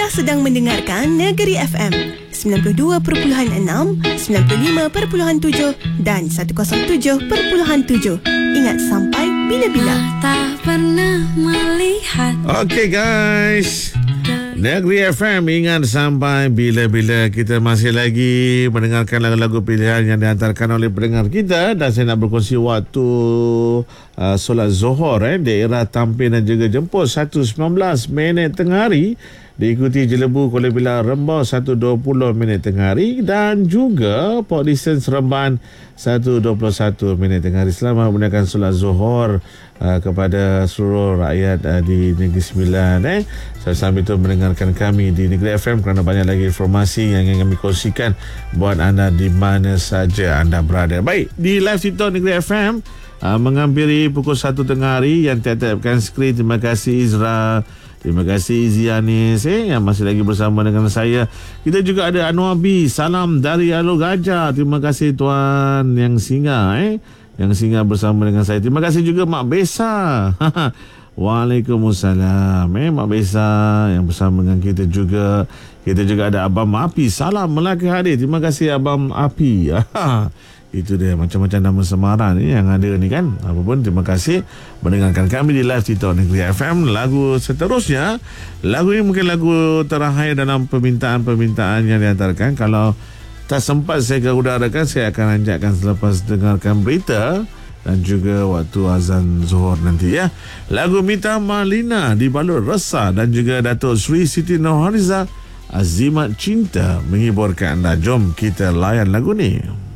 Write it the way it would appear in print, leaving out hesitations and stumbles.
sedang mendengarkan Negeri FM 92.6, 95.7 dan 107.7. Ingat sampai bila-bila. Tak pernah melihat. Okay guys, Negeri FM ingat sampai bila-bila. Kita masih lagi mendengarkan lagu-lagu pilihan yang dihantarkan oleh pendengar kita. Dan saya nak berkongsi waktu solat Zohor daerah Tampin dan juga Jemput 1.19 tengah hari. Diikuti Jelebu Kuala Pilar Rembau 1.20 tengah hari. Dan juga Port Dickson Seremban 1.21 tengah hari. Selamat menunaikan solat Zohor kepada seluruh rakyat di Negeri Sembilan. Sambil itu mendengarkan kami di Negeri FM kerana banyak lagi informasi yang ingin kami kongsikan buat anda di mana saja anda berada. Baik, di live TikTok Negeri FM menghampiri pukul 1 tengah hari yang tiap-tiapkan skrin. Terima kasih Izra. Terima kasih Zianis yang masih lagi bersama dengan saya. Kita juga ada Anwar B. Salam dari Alor Gajah. Terima kasih Tuan Yang Singa Yang Singa bersama dengan saya. Terima kasih juga Mak Besa. Waalaikumsalam. Mak Besa yang bersama dengan kita juga. Kita juga ada Abang Api. Salam Melaka Hadir. Terima kasih Abang Api. Itu dia, macam-macam nama semaran yang ada ni kan. Apapun, terima kasih mendengarkan kami di live TikTok Negeri FM. Lagu seterusnya, lagu ini mungkin lagu terakhir dalam permintaan-permintaan yang dihantarkan. Kalau tak sempat saya udarakan, saya akan anjakkan selepas dengarkan berita dan juga waktu azan Zuhur nanti ya. Lagu Mita Malina dibalut resah dan juga Datuk Sri Siti Nurhaliza Azimat Cinta menghiburkan anda. Jom kita layan lagu ni.